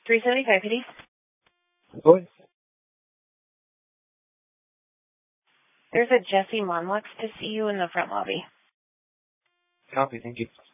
375 PD. Boys. There's a Jesse Monlux to see you in the front lobby. Copy, thank you.